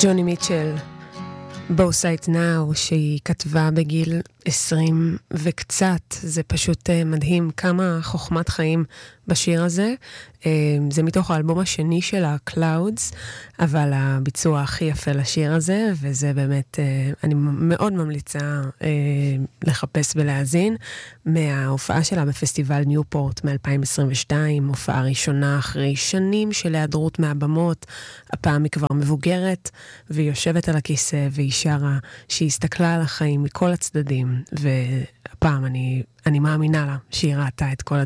ג'וני מיטשל, Both Sides Now, שהיא כתבה בגיל 20 וקצת. זה פשוט מדהים כמה חוכמת חיים בשיר הזה. זה מתוך האלבום השני של ה-Clouds, אבל הביצוע הכי יפה לשיר הזה, וזה באמת, אני מאוד ממליצה לחפש ולהזין, מההופעה שלה בפסטיבל ניופורט מ-2022, הופעה ראשונה אחרי שנים של היעדרות מהבמות. הפעם היא כבר מבוגרת, והיא יושבת על הכיסא, והיא שרה שהיא הסתכלה על החיים מכל הצדדים, והפעם אני מאמינה לה שהיא ראתה את כל